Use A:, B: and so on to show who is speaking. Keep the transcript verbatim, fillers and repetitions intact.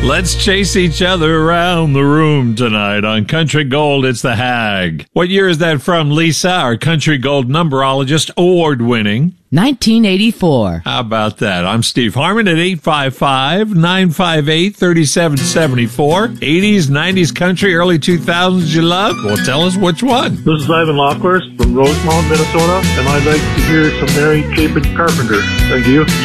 A: Let's chase each other around the room tonight on Country Gold. It's the Hag. What year is that from, Lisa, our Country Gold numberologist, award-winning?
B: nineteen eighty-four.
A: How about that? I'm Steve Harmon at eight five five, nine five eight, three seven seven four. eighties, nineties country, early two thousands you love? Well, tell us which one.
C: This is Ivan Lockhorst from Rosemount, Minnesota, and I'd like to hear some Mary Chapin Carpenter. Thank you.